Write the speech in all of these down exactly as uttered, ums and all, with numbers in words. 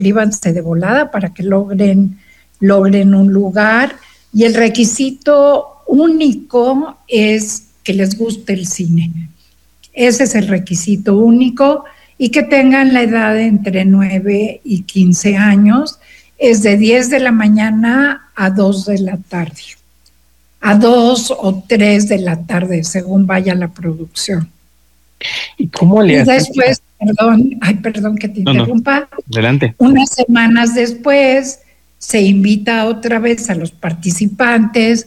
inscríbanse de volada para que logren, logren un lugar. Y el requisito único es que les guste el cine. Ese es el requisito único, y que tengan la edad de entre nueve y quince años. Es de diez de la mañana a dos de la tarde. A dos o tres de la tarde, según vaya la producción. ¿Y cómo le Y hacen? después, perdón, ay, perdón que te No, interrumpa. no. Adelante. Unas semanas después se invita otra vez a los participantes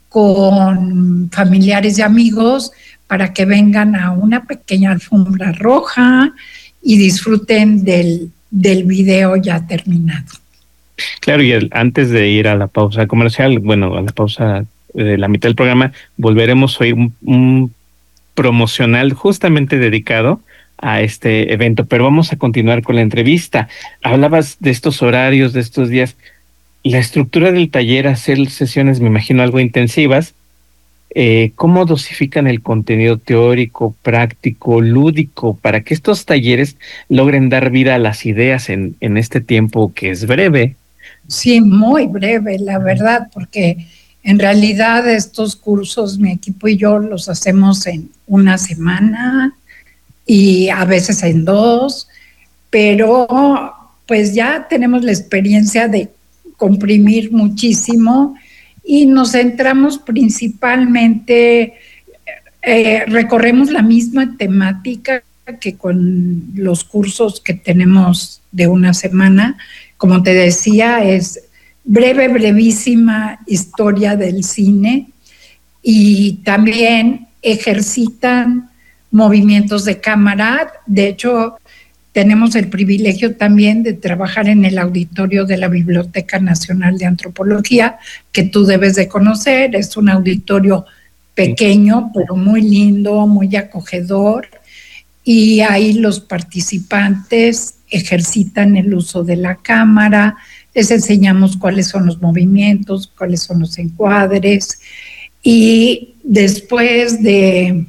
con familiares y amigos para que vengan a una pequeña alfombra roja y disfruten del, del video ya terminado. Claro, y el, antes de ir a la pausa comercial, bueno, a la pausa de la mitad del programa, volveremos a oír un, un promocional justamente dedicado a este evento, pero vamos a continuar con la entrevista. Hablabas de estos horarios, de estos días, la estructura del taller, hacer sesiones, me imagino, algo intensivas. Eh, ¿Cómo dosifican el contenido teórico, práctico, lúdico, para que estos talleres logren dar vida a las ideas en, en este tiempo que es breve? Sí, muy breve, la verdad, porque en realidad estos cursos, mi equipo y yo los hacemos en una semana y a veces en dos, pero pues ya tenemos la experiencia de comprimir muchísimo y nos centramos principalmente, eh, recorremos la misma temática que con los cursos que tenemos de una semana. Como te decía, es breve, brevísima historia del cine, y también ejercitan movimientos de cámara. De hecho, tenemos el privilegio también de trabajar en el auditorio de la Biblioteca Nacional de Antropología, que tú debes de conocer. Es un auditorio pequeño, pero muy lindo, muy acogedor, y ahí los participantes ejercitan el uso de la cámara, les enseñamos cuáles son los movimientos, cuáles son los encuadres, y después de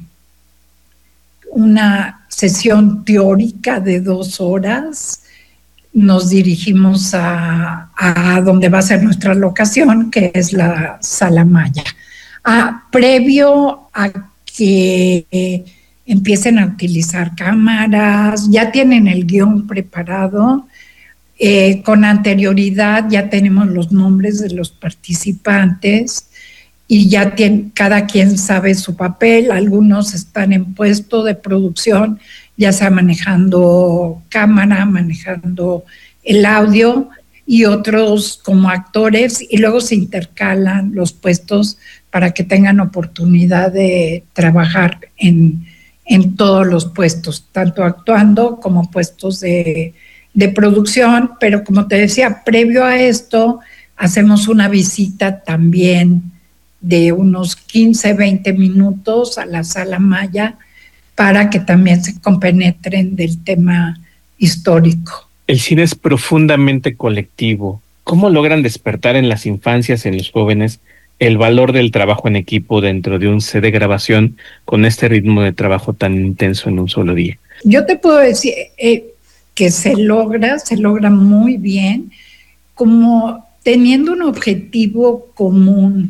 una sesión teórica de dos horas, nos dirigimos a, a donde va a ser nuestra locación, que es la Sala Maya. Ah, previo a que eh, empiecen a utilizar cámaras, ya tienen el guión preparado, eh, con anterioridad ya tenemos los nombres de los participantes y ya tiene, cada quien sabe su papel. Algunos están en puesto de producción, ya sea manejando cámara, manejando el audio, y otros como actores, y luego se intercalan los puestos para que tengan oportunidad de trabajar en, en todos los puestos, tanto actuando como puestos de, de producción. Pero como te decía, previo a esto, hacemos una visita también de unos quince, veinte minutos a la Sala Maya para que también se compenetren del tema histórico. El cine es profundamente colectivo. ¿Cómo logran despertar en las infancias, en los jóvenes, el valor del trabajo en equipo dentro de un set de grabación con este ritmo de trabajo tan intenso en un solo día? Yo te puedo decir eh, que se logra, se logra muy bien, como teniendo un objetivo común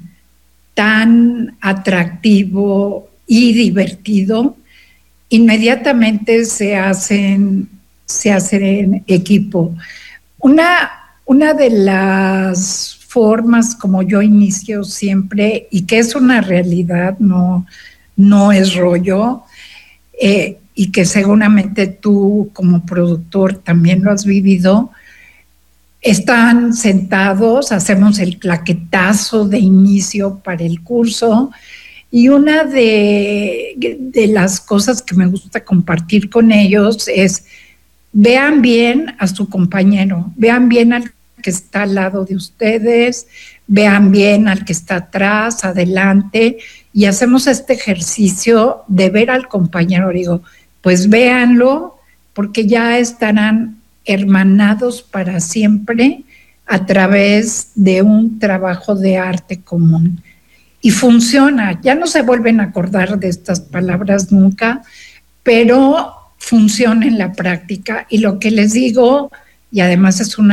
tan atractivo y divertido, inmediatamente se hacen, se hacen equipo. Una, una de las formas como yo inicio siempre, y que es una realidad, no, no es rollo, eh, y que seguramente tú como productor también lo has vivido. Están sentados, hacemos el claquetazo de inicio para el curso, y una de, de las cosas que me gusta compartir con ellos es: vean bien a su compañero, vean bien al que está al lado de ustedes, vean bien al que está atrás, adelante, y hacemos este ejercicio de ver al compañero. Digo, pues véanlo, porque ya estarán hermanados para siempre a través de un trabajo de arte común. Y funciona, ya no se vuelven a acordar de estas palabras nunca, pero funciona en la práctica. Y lo que les digo, y además es una